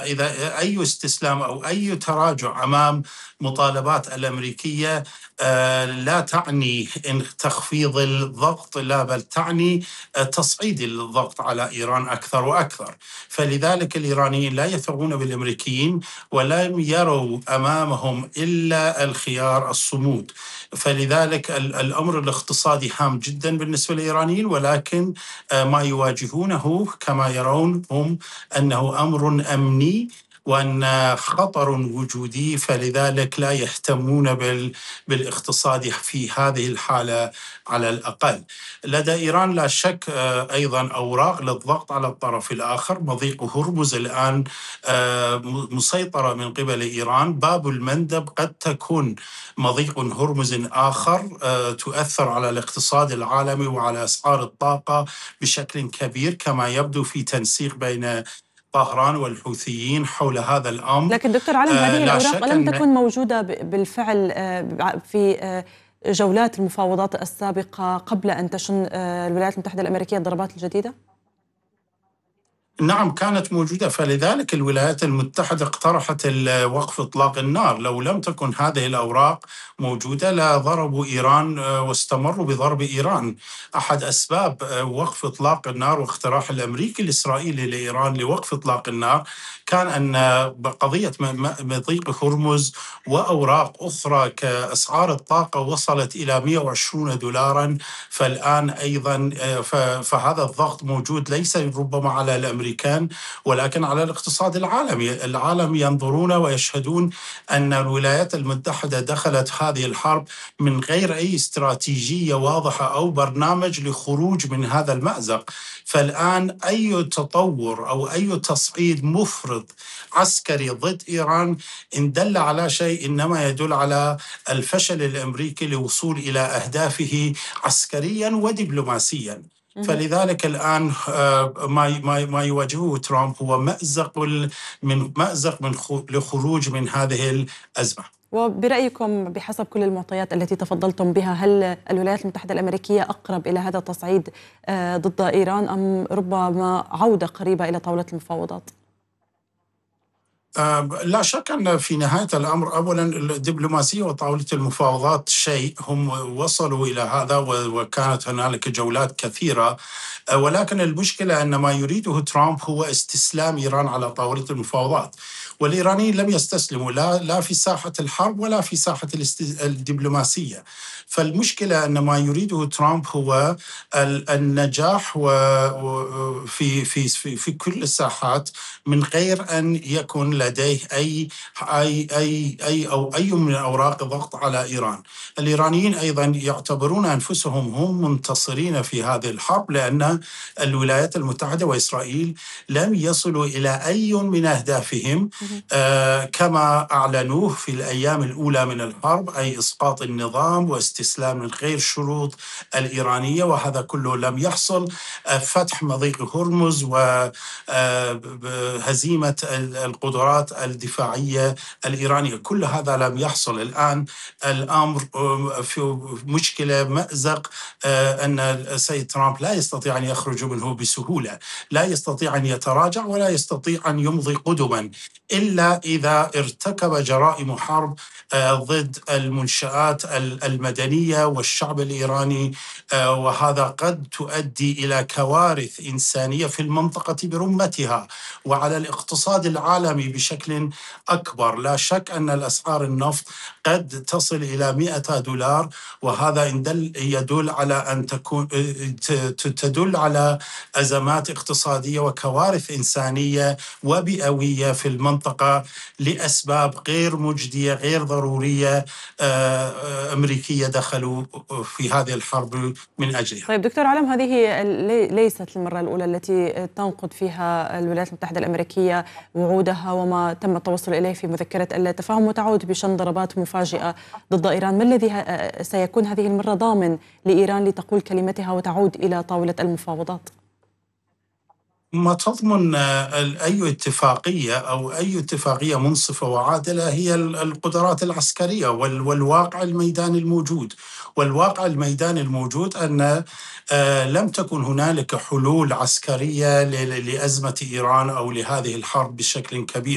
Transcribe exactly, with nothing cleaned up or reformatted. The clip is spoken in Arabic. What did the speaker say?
إذا أي استسلام أو أي تراجع أمام مطالبات الأمريكية لا تعني إن تخفيض الضغط، لا بل تعني تصعيد الضغط على إيران أكثر وأكثر. فلذلك الإيرانيين لا يثقون بالأمريكيين ولم يروا أمامهم إلا الخيار الصمود. فلذلك الأمر الاقتصادي هام جدا بالنسبة للإيرانيين، ولكن ما يواجهونه كما يرون هم أنه أمر أمني وأن خطر وجودي، فلذلك لا يهتمون بالاقتصاد في هذه الحالة على الأقل. لدى إيران لا شك أيضا أوراق للضغط على الطرف الآخر. مضيق هرمز الآن مسيطرة من قبل إيران. باب المندب قد تكون مضيق هرمز آخر تؤثر على الاقتصاد العالمي وعلى أسعار الطاقة بشكل كبير، كما يبدو في تنسيق بين طهران والحوثيين حول هذا الأمر. لكن دكتور علم، هذه الأوراق لم تكن موجودة بالفعل في جولات المفاوضات السابقة قبل أن تشن الولايات المتحدة الأمريكية الضربات الجديدة؟ نعم كانت موجودة، فلذلك الولايات المتحدة اقترحت وقف إطلاق النار. لو لم تكن هذه الأوراق موجودة لضربوا إيران واستمروا بضرب إيران. أحد أسباب وقف إطلاق النار واقتراح الأمريكي الإسرائيلي لإيران لوقف إطلاق النار كان أن قضية مضيق هرمز وأوراق أخرى كأسعار الطاقة وصلت إلى مئة وعشرين دولارا، فالآن أيضا فهذا الضغط موجود ليس ربما على الأمريكان ولكن على الاقتصاد العالمي. العالم ينظرون ويشهدون أن الولايات المتحدة دخلت هذه الحرب من غير أي استراتيجية واضحة أو برنامج لخروج من هذا المأزق. فالآن أي تطور أو أي تصعيد مفرط عسكري ضد إيران إن دل على شيء إنما يدل على الفشل الأمريكي للوصول إلى أهدافه عسكريا ودبلوماسيا. فلذلك الآن ما ما ما يواجهه ترامب هو مأزق من مأزق من لخروج من هذه الأزمة. وبرأيكم بحسب كل المعطيات التي تفضلتم بها، هل الولايات المتحدة الأمريكية أقرب إلى هذا التصعيد ضد إيران أم ربما عودة قريبة إلى طاولة المفاوضات؟ لا شك أن في نهاية الأمر أولا الدبلوماسية وطاولة المفاوضات شيء، هم وصلوا إلى هذا وكانت هنالك جولات كثيرة، ولكن المشكلة أن ما يريده ترامب هو استسلام إيران على طاولة المفاوضات، والإيرانيين لم يستسلموا لا لا في ساحة الحرب ولا في ساحة الدبلوماسية. فالمشكلة أن ما يريده ترامب هو النجاح في في في في كل الساحات من غير أن يكون لديه أي أي أي أي أو أي من أوراق الضغط على إيران. الإيرانيين أيضا يعتبرون أنفسهم هم منتصرين في هذه الحرب، لأن الولايات المتحدة وإسرائيل لم يصلوا إلى أي من أهدافهم آه كما أعلنوه في الأيام الأولى من الحرب، أي إسقاط النظام واستسلام من غير شروط الإيرانية، وهذا كله لم يحصل. آه فتح مضيق هرمز وهزيمة القدرات الدفاعية الإيرانية، كل هذا لم يحصل. الآن الأمر في مشكلة مأزق أن السيد ترامب لا يستطيع أن يخرج منه بسهولة، لا يستطيع أن يتراجع ولا يستطيع أن يمضي قدما إلا إذا ارتكب جرائم حرب ضد المنشآت المدنية والشعب الإيراني، وهذا قد تؤدي إلى كوارث إنسانية في المنطقة برمتها وعلى الاقتصاد العالمي بشكل أكبر. لا شك أن الأسعار النفط قد تصل إلى مئة دولار، وهذا يدل على أن تكون تدل على أزمات اقتصادية وكوارث إنسانية وبيئوية في المنطقة لأسباب غير مجدية غير ضرورية أمريكية دخلوا في هذه الحرب من أجلها. طيب دكتور علم، هذه ليست المرة الأولى التي تنقض فيها الولايات المتحدة الأمريكية وعودها وما تم التوصل إليه في مذكرة التفاهم، وتعود بشن ضربات مفاجئة ضد إيران. ما الذي سيكون هذه المرة ضامن لإيران لتقول كلمتها وتعود إلى طاولة المفاوضات؟ ما تضمن أي اتفاقية أو أي اتفاقية منصفة وعادلة هي القدرات العسكرية والواقع الميداني الموجود. والواقع الميداني الموجود أن لم تكن هنالك حلول عسكرية لأزمة إيران أو لهذه الحرب بشكل كبير.